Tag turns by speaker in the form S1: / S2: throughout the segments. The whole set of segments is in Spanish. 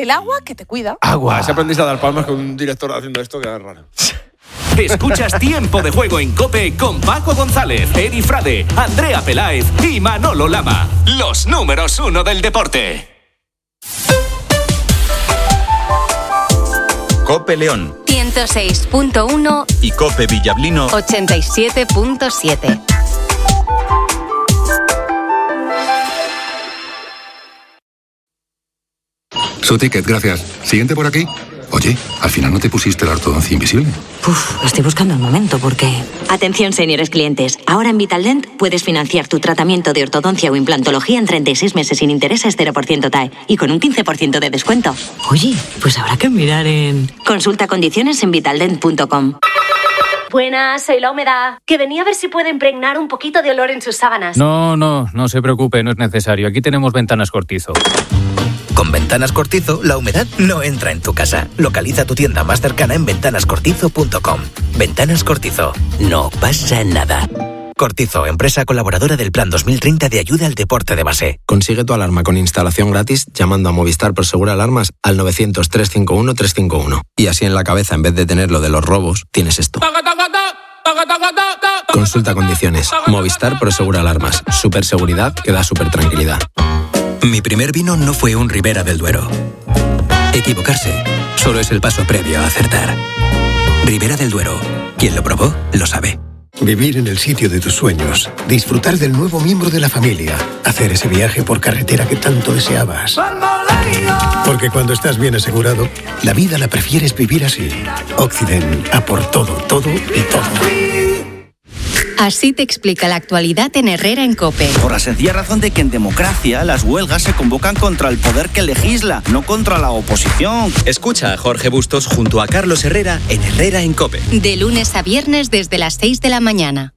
S1: el agua que te cuida.
S2: Agua. Si aprendiste a dar palmas con un director haciendo esto, queda raro.
S3: Escuchas Tiempo de Juego en COPE con Paco González, Edi Frade, Andrea Peláez y Manolo Lama. Los números 1 del deporte.
S4: COPE León
S5: 106.1
S4: y COPE Villablino
S5: 87.7.
S6: Su ticket, gracias. Siguiente por aquí. Oye, al final no te pusiste la ortodoncia invisible.
S7: Lo estoy buscando un momento porque...
S8: Atención, señores clientes. Ahora en Vitaldent puedes financiar tu tratamiento de ortodoncia o implantología en 36 meses sin intereses 0% TAE y con un 15% de descuento.
S7: Oye, pues habrá que mirar en...
S8: Consulta condiciones en vitaldent.com.
S9: Buenas, soy la humedad. Que venía a ver si puede impregnar un poquito de olor en sus sábanas.
S10: No se preocupe, no es necesario. Aquí tenemos Ventanas Cortizo.
S11: Con Ventanas Cortizo, la humedad no entra en tu casa. Localiza tu tienda más cercana en ventanascortizo.com. Ventanas Cortizo. No pasa nada. Cortizo, empresa colaboradora del Plan 2030 de ayuda al deporte de base.
S12: Consigue tu alarma con instalación gratis llamando a Movistar Prosegur Alarmas al 900-351-351. Y así en la cabeza, en vez de tener lo de los robos, tienes esto. Consulta condiciones. Movistar Prosegur Alarmas. Superseguridad que da supertranquilidad.
S11: Mi primer vino no fue un Ribera del Duero. Equivocarse solo es el paso previo a acertar. Ribera del Duero. Quien lo probó, lo sabe.
S13: Vivir en el sitio de tus sueños, disfrutar del nuevo miembro de la familia, hacer ese viaje por carretera que tanto deseabas. Porque cuando estás bien asegurado, la vida la prefieres vivir así. Occident, a por todo, todo y todo.
S5: Así te explica la actualidad en Herrera en COPE.
S14: Por la sencilla razón de que en democracia las huelgas se convocan contra el poder que legisla, no contra la oposición.
S11: Escucha a Jorge Bustos junto a Carlos Herrera en Herrera en COPE.
S5: De lunes a viernes desde las 6 de la mañana.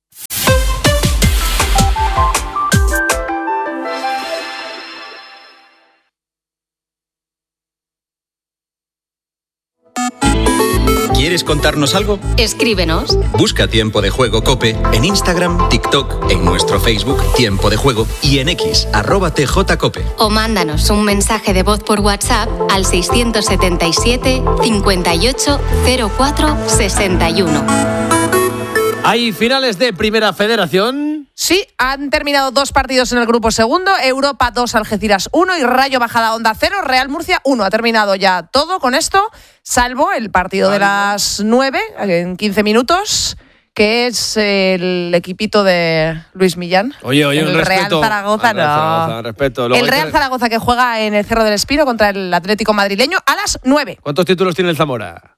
S11: ¿Quieres contarnos algo?
S5: Escríbenos.
S11: Busca Tiempo de Juego COPE en Instagram, TikTok, en nuestro Facebook Tiempo de Juego y en X, @TJCOPE.
S5: O mándanos un mensaje de voz por WhatsApp al 677 58 04 61.
S2: ¿Hay finales de Primera Federación?
S1: Sí, han terminado 2 partidos en el grupo segundo, Europa 2, Algeciras 1 y Rayo Majadahonda 0, Real Murcia 1. Ha terminado ya todo con esto, salvo el partido de las 9, en 15 minutos, que es el equipito de Luis Millán.
S2: Oye,
S1: el Real Zaragoza, no.
S2: Respeto.
S1: El Real Zaragoza que juega en el Cerro del Espino contra el Atlético madrileño a las 9.
S2: ¿Cuántos títulos tiene el Zamora?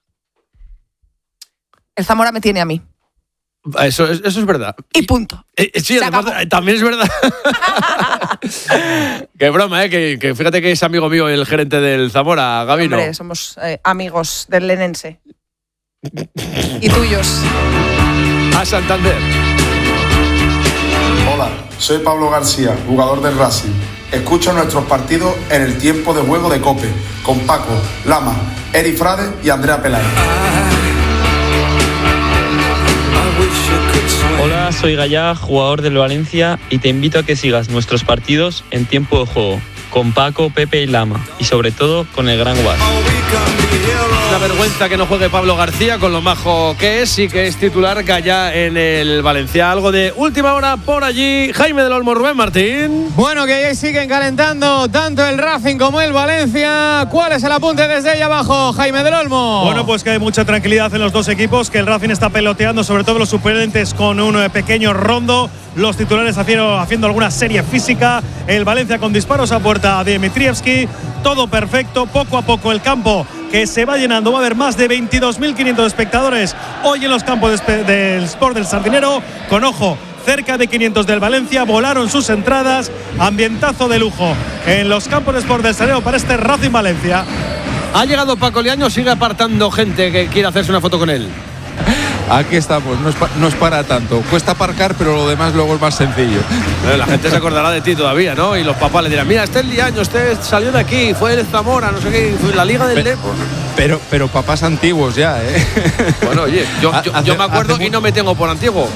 S1: El Zamora me tiene a mí.
S2: Eso es verdad.
S1: Y punto.
S2: Sí, además, también es verdad. Qué broma, que fíjate que es amigo mío el gerente del Zamora, Gabino.
S1: Hombre, somos amigos del lenense. Y tuyos.
S2: A Santander.
S15: Hola, soy Pablo García, jugador del Racing. Escucho nuestros partidos en el Tiempo de Juego de COPE, con Paco, Lama, Edi Frade y Andrea Peláez.
S16: Hola, soy Gallá, jugador del Valencia, y te invito a que sigas nuestros partidos en Tiempo de Juego, con Paco, Pepe y Lama, y sobre todo con el Gran Guas.
S2: Una vergüenza que no juegue Pablo García, con lo majo que es y que es titular Gallá en el Valencia. Algo de última hora por allí, Jaime del Olmo, Rubén Martín.
S17: Bueno, que ahí siguen calentando tanto el Racing como el Valencia. ¿Cuál es el apunte desde ahí abajo, Jaime del Olmo?
S18: Bueno, pues que hay mucha tranquilidad en los dos equipos, que el Racing está peloteando, sobre todo los suplentes, con un pequeño rondo. Los titulares haciendo alguna serie física. El Valencia con disparos a puerta de Dimitrievski. Todo perfecto, poco a poco el campo que se va llenando. Va a haber más de 22.500 espectadores hoy en los campos del Sport del Sardinero. Con ojo, cerca de 500 del Valencia. Volaron sus entradas. Ambientazo de lujo en los campos de Sport del Sardinero para este Racing Valencia.
S2: Ha llegado Paco Liaño, sigue apartando gente que quiere hacerse una foto con él.
S19: Aquí estamos, no es para tanto. Cuesta aparcar, pero lo demás luego es más sencillo.
S2: La gente se acordará de ti todavía, ¿no? Y los papás le dirán, mira, este es Liaño, este salió de aquí, fue el Zamora, no sé qué, fue la Liga del Depor.
S19: Pero papás antiguos ya, ¿eh?
S2: Bueno, oye, yo me acuerdo y no me tengo por antiguo.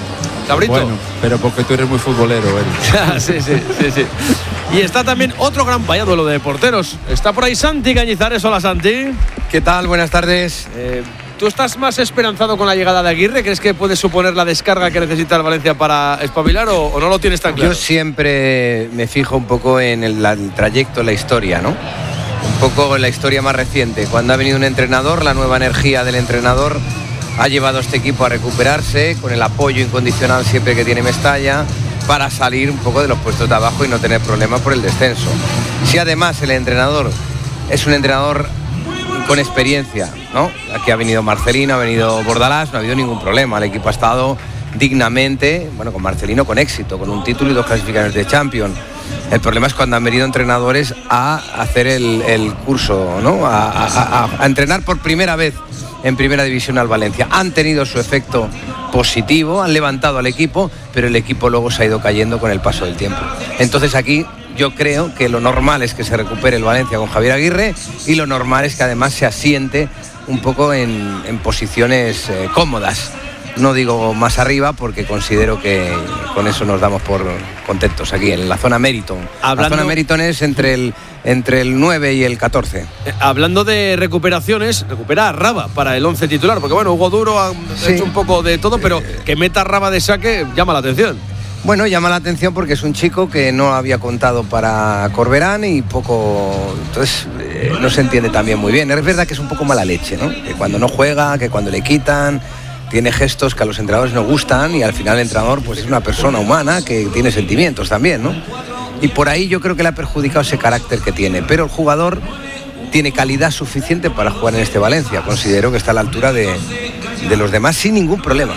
S2: cabrito.
S19: Bueno, pero porque tú eres muy futbolero, Eric.
S2: sí. Y está también otro gran duelo de porteros. Está por ahí Santi Cañizares. Hola, Santi.
S20: ¿Qué tal? Buenas tardes.
S2: ¿Tú estás más esperanzado con la llegada de Aguirre? ¿Crees que puede suponer la descarga que necesita el Valencia para espabilar o no lo tienes tan claro?
S20: Yo siempre me fijo un poco en el trayecto, la historia, ¿no? Un poco en la historia más reciente. Cuando ha venido un entrenador, la nueva energía del entrenador ha llevado a este equipo a recuperarse con el apoyo incondicional siempre que tiene Mestalla para salir un poco de los puestos de abajo y no tener problemas por el descenso. Si además el entrenador es un entrenador con experiencia, ¿no? Aquí ha venido Marcelino, ha venido Bordalás, no ha habido ningún problema. El equipo ha estado dignamente, bueno, con Marcelino con éxito, con un título y 2 clasificaciones de Champions. El problema es cuando han venido entrenadores a hacer el curso, ¿no? A entrenar por primera vez en primera división al Valencia. Han tenido su efecto positivo, han levantado al equipo, pero el equipo luego se ha ido cayendo con el paso del tiempo. Entonces aquí yo creo que lo normal es que se recupere el Valencia con Javier Aguirre y lo normal es que además se asiente un poco en posiciones cómodas. No digo más arriba porque considero que con eso nos damos por contentos aquí en la zona Meriton. La zona Meriton es entre el 9 y el 14.
S2: Hablando de recuperaciones, recupera a Raba para el 11 titular, porque bueno, Hugo Duro ha hecho un poco de todo, pero que meta a Raba de saque llama la atención.
S20: Bueno, llama la atención porque es un chico que no había contado para Corberán y poco, entonces no se entiende también muy bien. Es verdad que es un poco mala leche, ¿no? Que cuando no juega, que cuando le quitan, tiene gestos que a los entrenadores no gustan y al final el entrenador pues es una persona humana que tiene sentimientos también, ¿no? Y por ahí yo creo que le ha perjudicado ese carácter que tiene, pero el jugador tiene calidad suficiente para jugar en este Valencia. Considero que está a la altura de los demás sin ningún problema.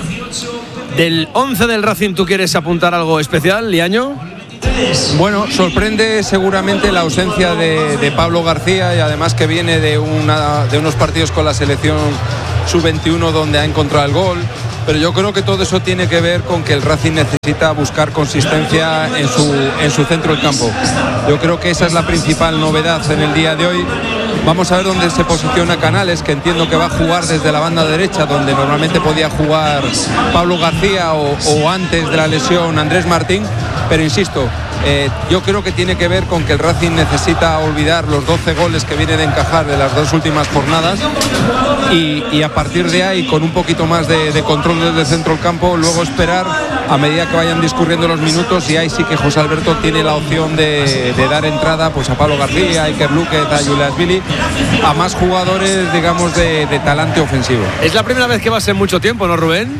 S2: Del 11 del Racing, ¿tú quieres apuntar algo especial, Liaño?
S19: Bueno, sorprende seguramente la ausencia de Pablo García y además que viene de unos partidos con la selección sub-21 donde ha encontrado el gol, pero yo creo que todo eso tiene que ver con que el Racing necesita buscar consistencia en su centro del campo. Yo creo que esa es la principal novedad en el día de hoy. Vamos a ver dónde se posiciona Canales, que entiendo que va a jugar desde la banda derecha, donde normalmente podía jugar Pablo García o antes de la lesión Andrés Martín, pero insisto, yo creo que tiene que ver con que el Racing necesita olvidar los 12 goles que viene de encajar de las 2 últimas jornadas y a partir de ahí, con un poquito más de control desde el centro del campo, luego esperar a medida que vayan discurriendo los minutos, y ahí sí que José Alberto tiene la opción de dar entrada pues a Pablo García, a Iker Luquet, a Julias Billy, a más jugadores, digamos, de talante ofensivo.
S2: Es la primera vez que vas en mucho tiempo, ¿no, Rubén?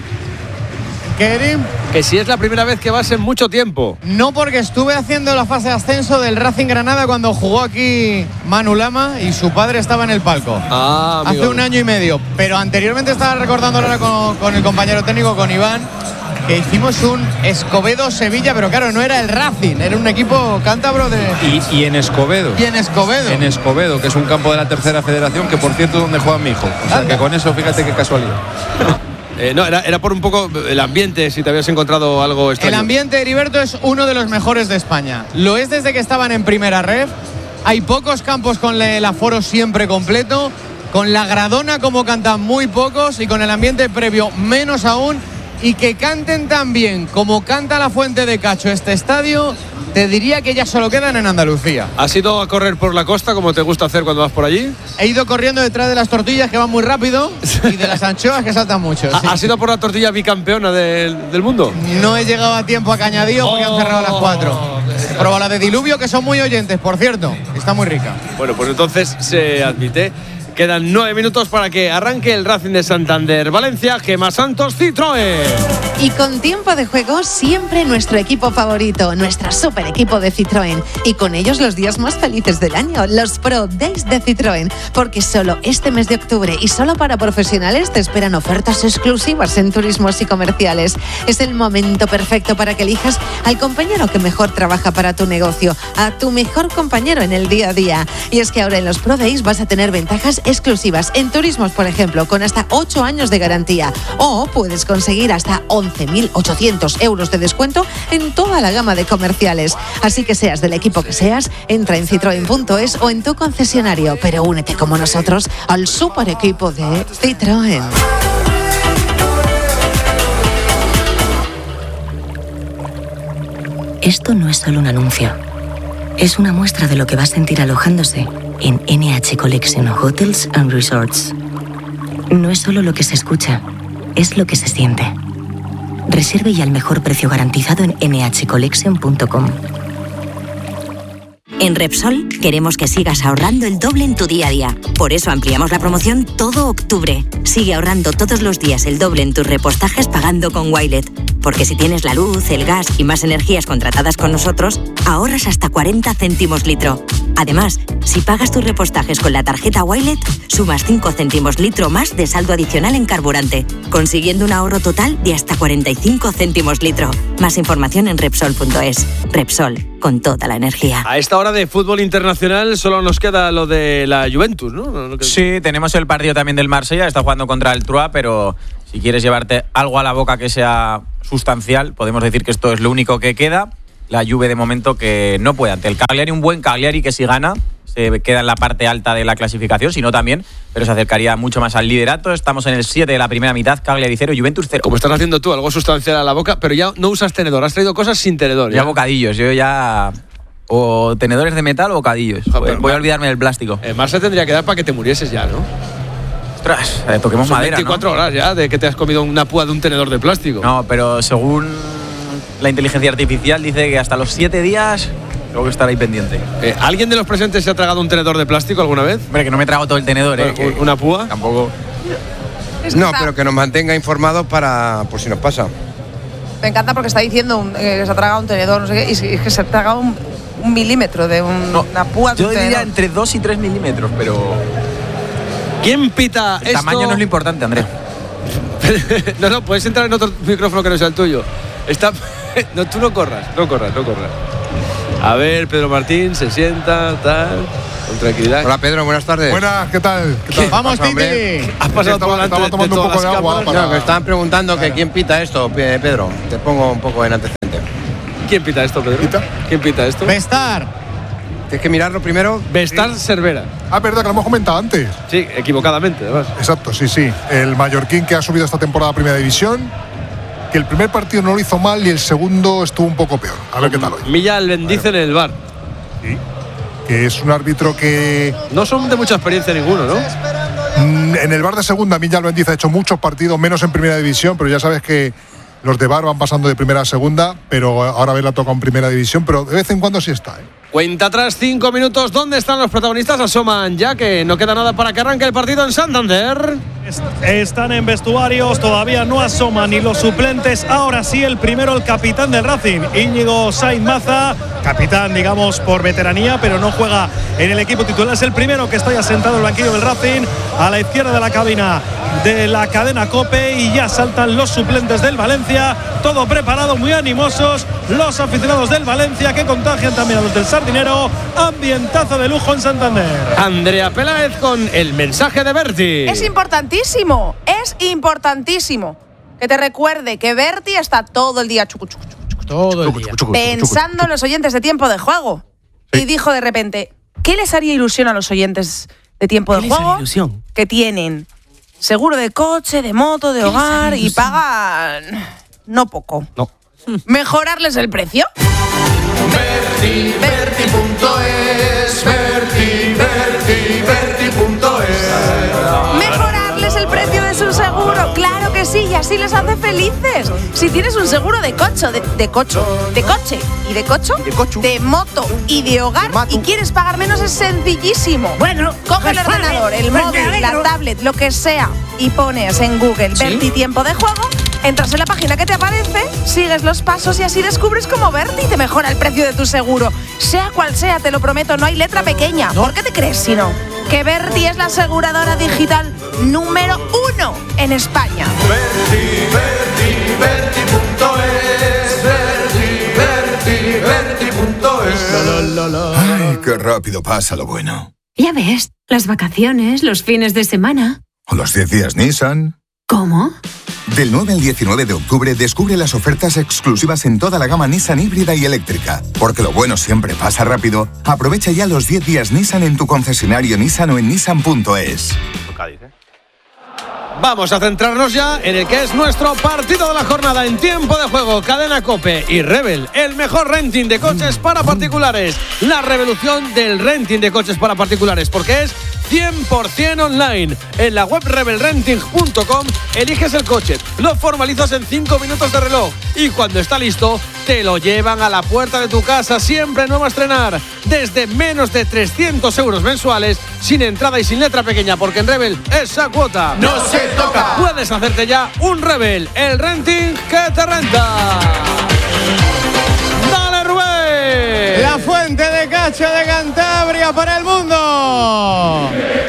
S17: ¿Qué?
S2: Que si es la primera vez que vas en mucho tiempo.
S17: No, porque estuve haciendo la fase de ascenso del Racing Granada cuando jugó aquí Manu Lama y su padre estaba en el palco. Hace 1 año y medio. Pero anteriormente estaba recordando ahora con el compañero técnico, con Iván, que hicimos un Escobedo-Sevilla, pero claro, no era el Racing, era un equipo cántabro de...
S19: Y en Escobedo.
S17: Y en Escobedo.
S19: En Escobedo, que es un campo de la tercera federación, que por cierto es donde juega mi hijo. O sea, que con eso, fíjate qué casualidad.
S2: No, era por un poco el ambiente, si te habías encontrado algo extraño.
S17: El ambiente, Heriberto, es uno de los mejores de España. Lo es desde que estaban en primera ref. Hay pocos campos con el aforo siempre completo. Con la Gradona, como cantan, muy pocos. Y con el ambiente previo, menos aún. Y que canten tan bien como canta la Fuente de Cacho este estadio, te diría que ya solo quedan en Andalucía.
S2: ¿Has ido a correr por la costa como te gusta hacer cuando vas por allí?
S17: He ido corriendo detrás de las tortillas, que van muy rápido, y de las anchoas, que saltan mucho. Sí.
S2: ¿Has ido por la tortilla bicampeona del mundo?
S17: No he llegado a tiempo a Cañadío porque han cerrado a las 4. He probado la de Diluvio, que son muy oyentes, por cierto. Está muy rica.
S2: Bueno, pues entonces se admite. Quedan 9 minutos para que arranque el Racing de Santander. Valencia, Gemma Santos, Citroën.
S21: Y con tiempo de juego, siempre nuestro equipo favorito, nuestro super equipo de Citroën. Y con ellos los días más felices del año, los Pro Days de Citroën. Porque solo este mes de octubre y solo para profesionales te esperan ofertas exclusivas en turismos y comerciales. Es el momento perfecto para que elijas al compañero que mejor trabaja para tu negocio, a tu mejor compañero en el día a día. Y es que ahora en los Pro Days vas a tener ventajas exclusivas en turismos, por ejemplo, con hasta 8 años de garantía, o puedes conseguir hasta 11.800 euros de descuento en toda la gama de comerciales. Así que seas del equipo que seas, entra en citroen.es o en tu concesionario, pero únete como nosotros al super equipo de Citroën.
S7: Esto no es solo un anuncio. Es una muestra de lo que va a sentir alojándose en NH Collection Hotels and Resorts. No es solo lo que se escucha, es lo que se siente. Reserve y al mejor precio garantizado en nhcollection.com.
S8: En Repsol queremos que sigas ahorrando el doble en tu día a día. Por eso ampliamos la promoción todo octubre. Sigue ahorrando todos los días el doble en tus repostajes pagando con Wilet. Porque si tienes la luz, el gas y más energías contratadas con nosotros, ahorras hasta 40 céntimos litro. Además, si pagas tus repostajes con la tarjeta Wilet, sumas 5 céntimos litro más de saldo adicional en carburante, consiguiendo un ahorro total de hasta 45 céntimos litro. Más información en Repsol.es. Repsol, con toda la energía.
S2: A esta hora de fútbol internacional solo nos queda lo de la Juventus, ¿no?
S3: Sí, tenemos el partido también del Marsella, está jugando contra el Troyes, pero si quieres llevarte algo a la boca que sea sustancial, podemos decir que esto es lo único que queda. La Juve de momento que no puede ante el Cagliari, un buen Cagliari que si gana se queda en la parte alta de la clasificación, si no también, pero se acercaría mucho más al liderato. Estamos en el 7 de la primera mitad, Cagliari 0, Juventus 0.
S2: Como estás haciendo tú, algo sustancial a la boca, pero ya no usas tenedor, has traído cosas sin tenedor.
S3: Ya bocadillos, yo ya... O tenedores de metal o bocadillos. Voy a olvidarme del plástico.
S2: Más se tendría que dar para que te murieses ya, ¿no?
S3: Ostras, toquemos
S2: son
S3: madera,
S2: 24
S3: ¿no?
S2: horas ya de que te has comido una púa de un tenedor de plástico.
S3: No, pero según la inteligencia artificial dice que hasta los 7 días tengo que estar ahí pendiente.
S2: ¿Alguien de los presentes se ha tragado un tenedor de plástico alguna vez?
S3: Hombre, que no me trago todo el tenedor,
S2: bueno, ¿una púa?
S3: Tampoco.
S20: No, pero que nos mantenga informados para por si nos pasa.
S1: Me encanta porque está diciendo que se ha tragado un tenedor, no sé qué, y es que se ha tragado un milímetro de una púa de un tenedor.
S3: Yo diría entre 2 y 3 milímetros, pero...
S2: ¿Quién pita
S3: el
S2: esto?
S3: tamaño no es lo importante, Andrés.
S2: No, puedes entrar en otro micrófono que no sea el tuyo. No, tú no corras. A ver, Pedro Martín se sienta, tal, con tranquilidad.
S20: Hola, Pedro, buenas tardes.
S6: Buenas, ¿qué tal?
S17: Vamos, Titi.
S2: Has pasado por delante
S6: estaba tomando un poco de agua.
S20: No, me estaban preguntando que quién pita esto, Pedro. Te pongo un poco en antecedente.
S2: ¿Quién pita esto, Pedro? ¿Quién pita esto?
S17: Vestar.
S20: Tienes que mirarlo primero.
S2: Vestar Cervera.
S6: Ah, verdad, que lo hemos comentado antes.
S2: Sí, equivocadamente, además.
S6: Exacto, sí. El mallorquín que ha subido esta temporada a Primera División, que el primer partido no lo hizo mal y el segundo estuvo un poco peor. A ver qué tal hoy.
S2: Milla el bendice en el VAR.
S6: Sí, que es un árbitro que...
S2: No son de mucha experiencia ninguno, ¿no?
S6: En el VAR de segunda, Milla el bendice ha hecho muchos partidos, menos en Primera División, pero ya sabes que los de VAR van pasando de primera a segunda, pero ahora la toca en Primera División, pero de vez en cuando sí está,
S2: Cuenta atrás 5 minutos. ¿Dónde están los protagonistas? Asoman ya que no queda nada para que arranque el partido en Santander.
S18: Están en vestuarios, todavía no asoman ni los suplentes. Ahora sí, el primero, el capitán del Racing, Íñigo Sainz Maza, capitán, digamos, por veteranía, pero no juega en el equipo titular. Es el primero que está ya sentado en el banquillo del Racing, a la izquierda de la cabina de la cadena COPE, y ya saltan los suplentes del Valencia. Todo preparado, muy animosos los aficionados del Valencia, que contagian también a los del Sardinero. Ambientazo de lujo en Santander.
S2: Andrea Peláez con el mensaje de Berti.
S1: Es importantísimo que te recuerde que Berti está todo el día pensando en los oyentes de Tiempo de Juego. Sí. Y dijo de repente, ¿qué les haría ilusión a los oyentes de Tiempo de Juego? Que tienen seguro de coche, de moto, de hogar y pagan no poco.
S2: No.
S1: ¿Mejorarles el precio?
S15: Berti.es, Berti.es.
S1: ¿Mejorarles el precio de su seguro? Claro que sí, y así les hace felices. Si tienes un seguro de coche, de coche y de moto y de hogar y quieres pagar menos, es sencillísimo.
S22: Bueno,
S1: coge el ordenador, el móvil, la tablet, lo que sea, y pones en Google Berti Tiempo de Juego. Entras en la página que te aparece, sigues los pasos y así descubres cómo Berti te mejora el precio de tu seguro. Sea cual sea, te lo prometo, no hay letra pequeña. ¿Por qué te crees si no? Que Berti es la aseguradora digital número 1 en España.
S15: Berti.es.
S6: Ay, qué rápido pasa lo bueno.
S22: Ya ves, las vacaciones, los fines de semana.
S6: O los 10 días Nissan.
S22: ¿Cómo?
S23: Del 9 al 19 de octubre descubre las ofertas exclusivas en toda la gama Nissan híbrida y eléctrica. Porque lo bueno siempre pasa rápido. Aprovecha ya los 10 días Nissan en tu concesionario Nissan o en Nissan.es.
S2: Vamos a centrarnos ya en el que es nuestro partido de la jornada en tiempo de juego. Cadena COPE y Rebel, el mejor renting de coches para particulares. La revolución del renting de coches para particulares, porque es 100% online. En la web rebelrenting.com eliges el coche, lo formalizas en 5 minutos de reloj y cuando está listo te lo llevan a la puerta de tu casa, siempre nuevo a estrenar, desde menos de 300 euros mensuales, sin entrada y sin letra pequeña, porque en Rebel esa cuota
S4: no se toca.
S2: Puedes hacerte ya un Rebel, el renting que te renta. ¡Dale, Rubén!
S17: La fuente de cacho de Cantabria para el mundo.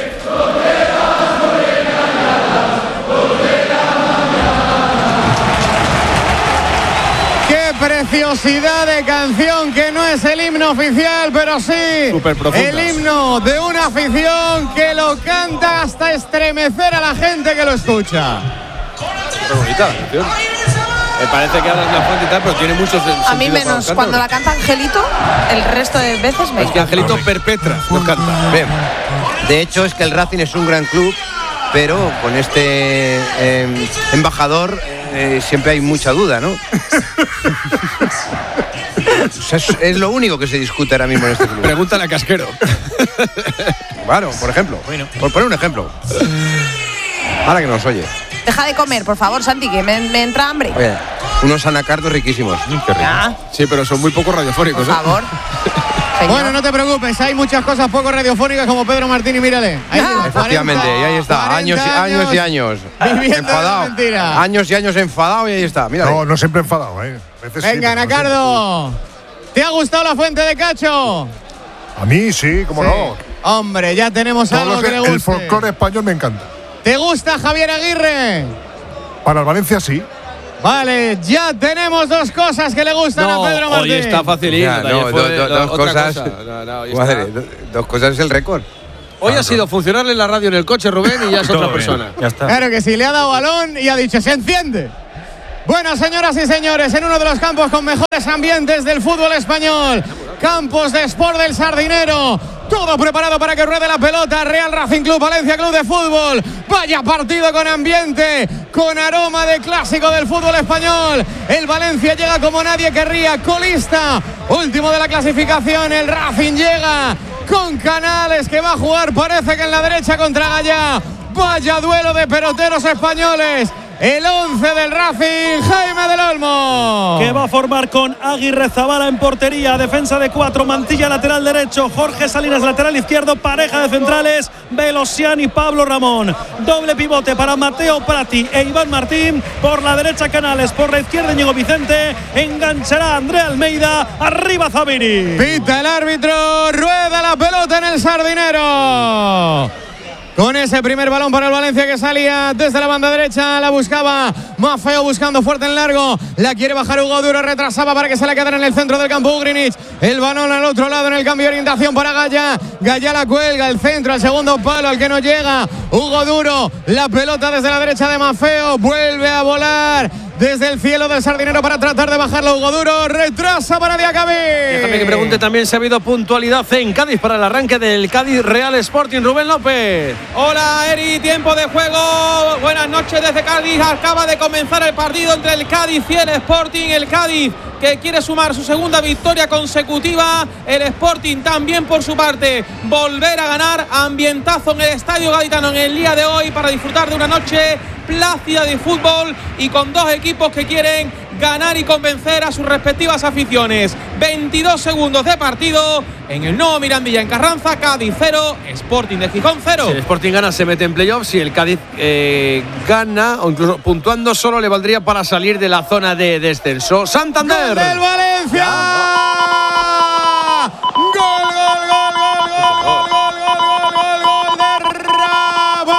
S17: ¡Qué preciosidad de canción! Que no es el himno oficial, pero sí el himno de una afición que lo canta hasta estremecer a la gente que lo escucha.
S2: Qué bonita la canción. Me parece que hablas de la fuente y tal, pero tiene muchos sentidos.
S1: A mí menos, cuando la canta Angelito, el resto de veces me...
S2: Es que Angelito perpetra, nos canta.
S20: Bien. De hecho, es que el Racing es un gran club, pero con este embajador siempre hay mucha duda, ¿no? O sea, es lo único que se discute ahora mismo en este club.
S2: Pregúntale a Casquero.
S20: Claro, por ejemplo. Por poner un ejemplo. Ahora que nos oye.
S1: Deja de comer, por favor, Santi, que me entra hambre.
S20: Oye, unos anacardos riquísimos.
S2: Qué rico. Sí, pero son muy poco radiofónicos.
S1: Por favor.
S17: Bueno, no te preocupes, hay muchas cosas poco radiofónicas como Pedro Martín y mírale.
S20: Efectivamente, y ahí está, años y años. Enfadado. Años y años enfadado y ahí está. Mírale.
S6: No siempre enfadado,
S17: Venga, Anacardo. ¿Te ha gustado la fuente de cacho?
S6: A mí sí, cómo no.
S17: Hombre, ya tenemos algo que le guste.
S6: El folclore español me encanta.
S17: ¿Te gusta Javier Aguirre?
S6: Para el Valencia sí.
S17: Vale, ya tenemos dos cosas que le gustan a Pedro Martín.
S2: Hoy está facilito.
S20: Dos cosas. Dos cosas es el récord.
S2: Hoy ha sido funcionarle en la radio en el coche, Rubén, y ya es otra persona.
S17: Ya está. Claro que sí, le ha dado balón y ha dicho, se enciende. Bueno, señoras y señores, en uno de los campos con mejores ambientes del fútbol español, Campos de Sport del Sardinero. Todo preparado para que ruede la pelota. Real Racing Club, Valencia Club de Fútbol. Vaya partido con ambiente, con aroma de clásico del fútbol español. El Valencia llega como nadie querría, colista, último de la clasificación. El Racing llega con Canales, que va a jugar, parece que en la derecha contra Gallá. Vaya duelo de peloteros españoles. El 11 del Racing, Jaime del Olmo.
S18: Que va a formar con Aguirre Zabala en portería, defensa de 4, Mantilla lateral derecho, Jorge Salinas lateral izquierdo, pareja de centrales, Velosian y Pablo Ramón. Doble pivote para Mateo Prati e Iván Martín, por la derecha Canales, por la izquierda Íñigo Vicente, enganchará Andrea Almeida, arriba Zabiri.
S17: Pita el árbitro, rueda la pelota en el Sardinero. Con ese primer balón para el Valencia que salía desde la banda derecha, la buscaba Maffeo buscando fuerte en largo, la quiere bajar Hugo Duro, retrasaba para que se la quedara en el centro del campo Ugrinic, el balón al otro lado en el cambio de orientación para Gallá, Gallá la cuelga, el centro al segundo palo al que no llega, Hugo Duro, la pelota desde la derecha de Maffeo, vuelve a volar desde el cielo del Sardinero para tratar de bajarlo Hugo Duro, retrasa para Diacabí.
S2: Déjame que pregunte también si ha habido puntualidad en Cádiz para el arranque del Cádiz Real Sporting. Rubén López.
S9: Hola Eri, tiempo de juego, buenas noches desde Cádiz. Acaba de comenzar el partido entre el Cádiz y el Sporting. El Cádiz que quiere sumar su segunda victoria consecutiva, el Sporting también por su parte volver a ganar. Ambientazo en el Estadio Gaditano en el día de hoy para disfrutar de una noche plácida de fútbol y con dos equipos que quieren ganar y convencer a sus respectivas aficiones. 22 segundos de partido en el nuevo Mirandilla en Carranza. Cádiz 0, Sporting de Gijón 0.
S2: Si el Sporting gana se mete en playoffs, si el Cádiz gana o incluso puntuando solo le valdría para salir de la zona de descenso. Santander.
S17: ¡Gol del Valencia! ¡Gol, gol, gol, gol, gol, gol, gol, gol, gol de Raba!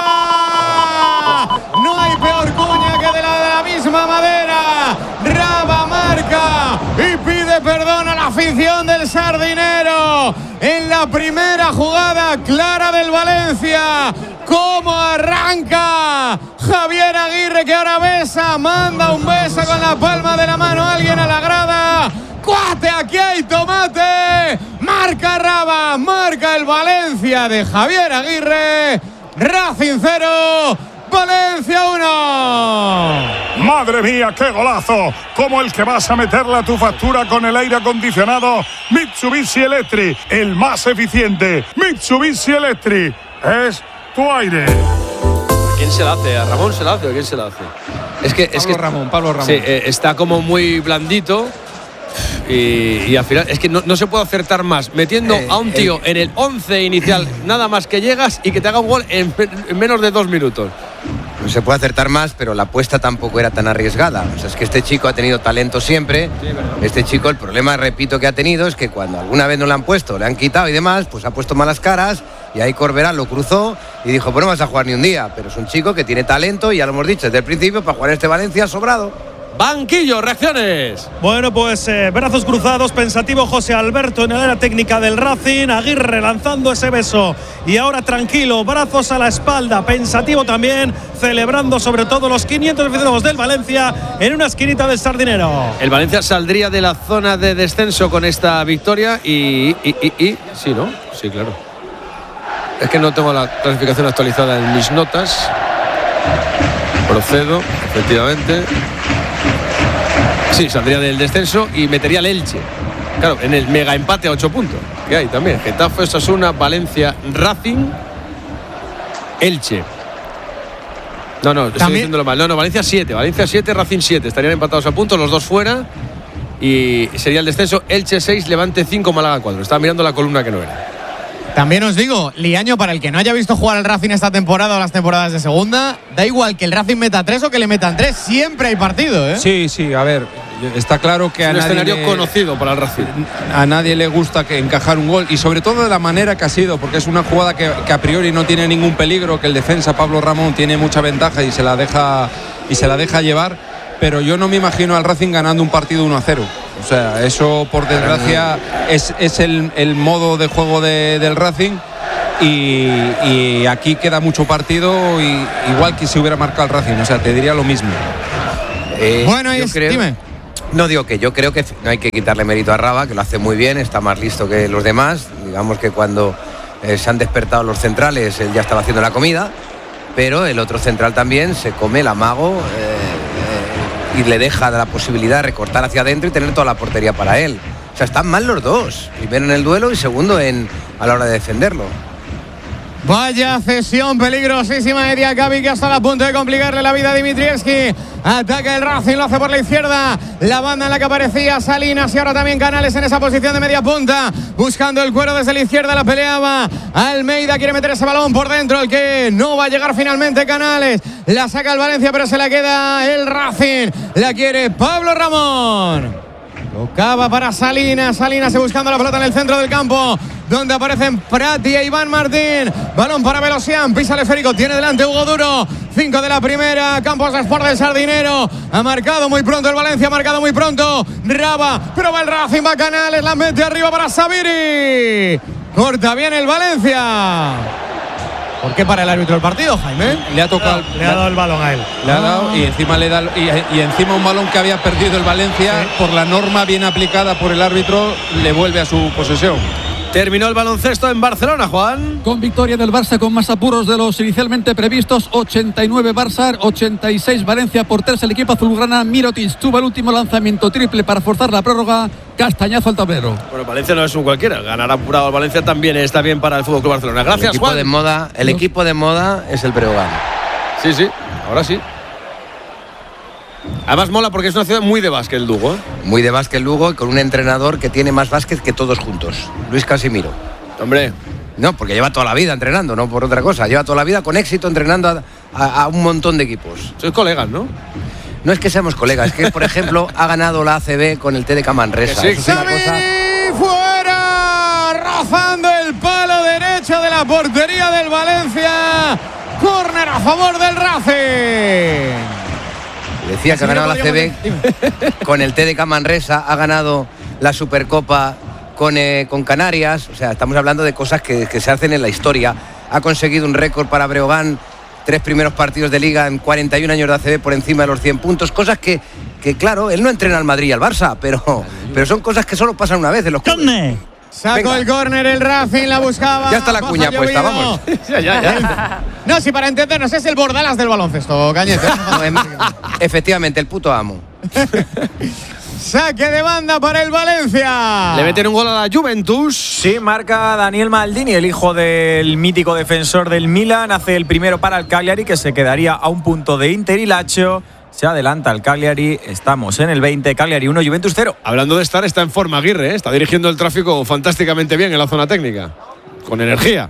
S17: No hay peor cuña que de la misma madera. Raba marca y pide perdón a la afición del Sardinero en la primera jugada clara del Valencia. ¿Cómo arranca Javier Aguirre, que ahora besa, manda un beso con la palma de la mano a alguien a la grada? ¡Cuate, aquí hay tomate! Marca Raba, marca el Valencia de Javier Aguirre. Racing 0, Valencia 1.
S4: ¡Madre mía, qué golazo! Como el que vas a meterle a tu factura con el aire acondicionado Mitsubishi Electric, el más eficiente. Mitsubishi Electric es tu aire.
S2: ¿Quién se la hace? ¿A Ramón se la hace o a quién se la hace?
S19: Pablo Ramón.
S2: Sí, está como muy blandito. Y al final es que no se puede acertar más metiendo a un tío en el 11 inicial nada más que llegas y que te haga un gol en menos de 2 minutos.
S20: No se puede acertar más, pero la apuesta tampoco era tan arriesgada. O sea, es que este chico ha tenido talento siempre. Sí, este chico, el problema, repito, que ha tenido es que cuando alguna vez no le han puesto, le han quitado y demás, pues ha puesto malas caras. Y ahí Corberán lo cruzó y dijo, pues no vas a jugar ni un día. Pero es un chico que tiene talento y ya lo hemos dicho desde el principio, para jugar este Valencia sobrado.
S2: Banquillo, reacciones.
S18: Bueno, pues brazos cruzados, pensativo José Alberto en el área técnica del Racing, Aguirre lanzando ese beso y ahora tranquilo, brazos a la espalda, pensativo también, celebrando sobre todo los 500 aficionados del Valencia en una esquinita del Sardinero.
S2: El Valencia saldría de la zona de descenso con esta victoria y sí, ¿no? Sí, claro. Es que no tengo la clasificación actualizada en mis notas. Procedo, efectivamente. Sí, saldría del descenso y metería el Elche. Claro, en el mega empate a 8 puntos. Que hay también. Getafe, Osasuna, Valencia, Racing, Elche. No, estoy diciéndolo mal. No, Valencia 7, Racing 7. Estarían empatados a puntos, los dos fuera. Y sería el descenso Elche 6, Levante 5, Málaga 4. Estaba mirando la columna que no era.
S17: También os digo, liaño para el que no haya visto jugar al Racing esta temporada o las temporadas de segunda, da igual que el Racing meta 3 o que le metan 3, siempre hay partido, ¿eh?
S19: Sí, a ver, está claro que
S2: es un escenario conocido para el Racing.
S19: A nadie le gusta que encajar un gol y sobre todo de la manera que ha sido, porque es una jugada que a priori no tiene ningún peligro, que el defensa Pablo Ramón tiene mucha ventaja y se la deja llevar, pero yo no me imagino al Racing ganando un partido 1-0. O sea, eso por desgracia es el modo de juego del Racing y aquí queda mucho partido igual que si hubiera marcado el Racing. O sea, te diría lo mismo.
S17: Bueno, dime.
S20: No, digo que yo creo que no hay que quitarle mérito a Raba, que lo hace muy bien, está más listo que los demás. Digamos que cuando se han despertado los centrales, él ya estaba haciendo la comida, pero el otro central también se come el amago y le deja la posibilidad de recortar hacia adentro y tener toda la portería para él. O sea, están mal los dos. Primero en el duelo y segundo a la hora de defenderlo.
S17: Vaya cesión peligrosísima de Diakabi, que está a punto de complicarle la vida a Dimitrievski. Ataca el Racing, lo hace por la izquierda. La banda en la que aparecía Salinas y ahora también Canales en esa posición de media punta. Buscando el cuero desde la izquierda, la peleaba Almeida, quiere meter ese balón por dentro, el que no va a llegar finalmente Canales. La saca el Valencia, pero se la queda el Racing. La quiere Pablo Ramón. Tocaba para Salinas buscando la pelota en el centro del campo, donde aparecen Prati e Iván Martín. Balón para Velosian, pisa el esférico, tiene delante Hugo Duro. 5 de la primera, Campos Sport del Sardinero. Ha marcado muy pronto el Valencia, ha marcado muy pronto Raba, pero va el Racing, va Canales, la mete arriba para Sabiri. Corta bien el Valencia. ¿Por qué para el árbitro el partido, Jaime?
S19: Le ha tocado,
S18: le ha dado el balón a él.
S19: Le ha dado y encima le da y encima un balón que había perdido el Valencia, sí, por la norma bien aplicada por el árbitro, le vuelve a su posesión.
S2: Terminó el baloncesto en Barcelona, Juan.
S10: Con victoria del Barça con más apuros de los inicialmente previstos. 89 Barça, 86 Valencia por 3 el equipo azulgrana. Mirotic tuvo el último lanzamiento triple para forzar la prórroga. Castañazo al tablero.
S2: Bueno, Valencia no es un cualquiera. Ganar apurado al Valencia también está bien para el FC Barcelona. Gracias, Juan.
S20: El equipo de moda es el Breogán.
S2: Sí, ahora sí. Además mola porque es una ciudad muy de básquet el Lugo, ¿eh?
S20: Muy de básquet el Lugo y con un entrenador que tiene más básquet que todos juntos, Luis Casimiro.
S2: Hombre.
S20: No, porque lleva toda la vida entrenando, no por otra cosa. Lleva toda la vida con éxito entrenando a un montón de equipos.
S2: Sois colegas, ¿no?
S20: No es que seamos colegas, es que, por ejemplo, ha ganado la ACB con el TDK Manresa.
S17: Sí. Fuera, rozando el palo derecho de la portería del Valencia. Córner a favor del Racing.
S20: Decía que ha ganado la CB con el TDK Manresa, ha ganado la Supercopa con Canarias. O sea, estamos hablando de cosas que se hacen en la historia. Ha conseguido un récord para Breogán, 3 primeros partidos de Liga en 41 años de ACB por encima de los 100 puntos. Cosas que claro, él no entrena al Madrid y al Barça, pero son cosas que solo pasan una vez en los clubes.
S17: Sacó el córner el Racing, la buscaba.
S20: Ya está la cuña puesta, vamos.
S17: ya. No, si para entendernos es el Bordalas del baloncesto, Cañete.
S20: Efectivamente, el puto amo.
S17: Saque de banda para el Valencia.
S2: Le meten un gol a la Juventus.
S3: Sí, marca Daniel Maldini, el hijo del mítico defensor del Milan. Hace el primero para el Cagliari, que se quedaría a un punto de Inter y Lazio. Se adelanta el Cagliari, estamos en el 20, Cagliari 1, Juventus 0.
S2: Hablando de estar, está en forma Aguirre, ¿eh? Está dirigiendo el tráfico fantásticamente bien en la zona técnica. Con energía.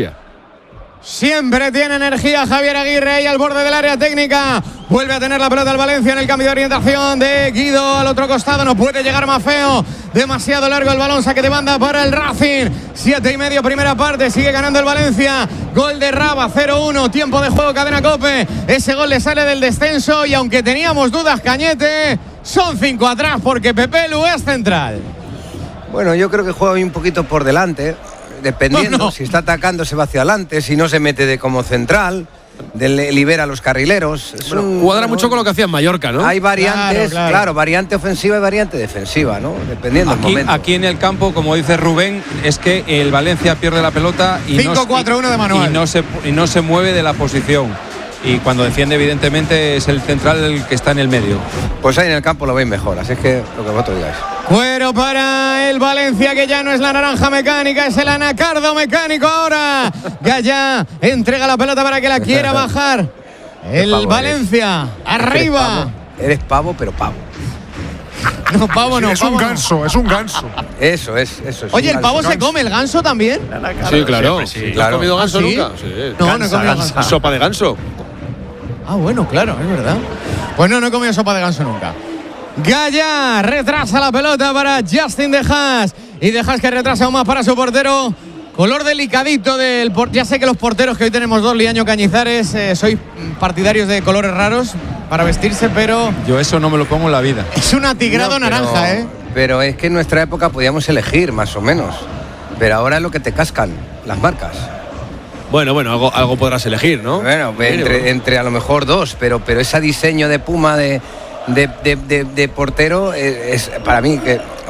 S17: Siempre tiene energía Javier Aguirre ahí al borde del área técnica. Vuelve a tener la pelota el Valencia en el cambio de orientación de Guido al otro costado. No puede llegar Maffeo. Demasiado largo el balón. Saque de banda para el Racing. 7:30 primera parte. Sigue ganando el Valencia. Gol de Raba 0-1. Tiempo de juego, Cadena COPE. Ese gol le sale del descenso. Y aunque teníamos dudas, Cañete, son 5 atrás porque Pepe Lu es central.
S20: Bueno, yo creo que juega hoy un poquito por delante. Dependiendo, si está atacando se va hacia adelante, si no se mete como central, libera a los carrileros.
S2: Cuadra mucho con lo que hacía en Mallorca, ¿no?
S20: Hay variantes, claro, variante ofensiva y variante defensiva, ¿no? Dependiendo del momento.
S19: Aquí en el campo, como dice Rubén, es que el Valencia pierde la pelota y
S17: 5-4-1 de manual.
S19: Y no se mueve de la posición. Y cuando defiende, evidentemente, es el central el que está en el medio.
S20: Pues ahí en el campo lo veis mejor, así es que lo que vosotros digáis.
S17: Cuero para el Valencia, que ya no es la naranja mecánica, es el anacardo mecánico ahora. Gaya entrega la pelota para que la quiera bajar. El Valencia, arriba.
S20: Eres pavo, pero pavo.
S17: No, pavo no.
S6: Es un ganso, es un ganso.
S20: Eso es.
S17: Oye, ¿el pavo se come el ganso también?
S2: Sí, claro.
S20: Sí,
S2: ¿Has comido ganso
S17: ¿Sí?
S2: nunca? Sí.
S17: No, no he comido ganso.
S2: Sopa de ganso.
S17: Ah, bueno, claro, es verdad. Pues no he comido sopa de ganso nunca. Gaya retrasa la pelota para Justin De Haas. Y De Haas que retrasa aún más para su portero. Color delicadito del portero. Ya sé que los porteros que hoy tenemos dos, Liaño Cañizares, sois partidarios de colores raros para vestirse, pero
S19: yo eso no me lo pongo en la vida.
S17: Es un atigrado naranja, ¿eh?
S20: Pero es que en nuestra época podíamos elegir, más o menos. Pero ahora es lo que te cascan, las marcas.
S2: Bueno, algo podrás elegir, ¿no?
S20: Bueno, entre a lo mejor dos, pero ese diseño de Puma de portero es para mí que